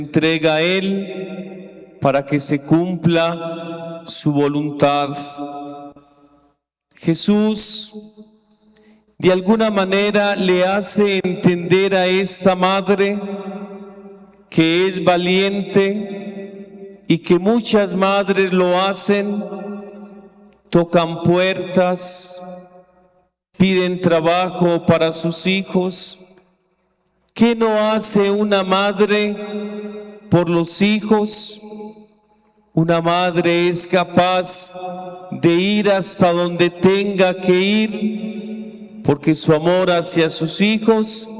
entrega a Él para que se cumpla su voluntad. Jesús de alguna manera le hace entender a esta madre que es valiente y que muchas madres lo hacen, tocan puertas, piden trabajo para sus hijos. ¿Qué no hace una madre por los hijos? Una madre es capaz de ir hasta donde tenga que ir, porque su amor hacia sus hijos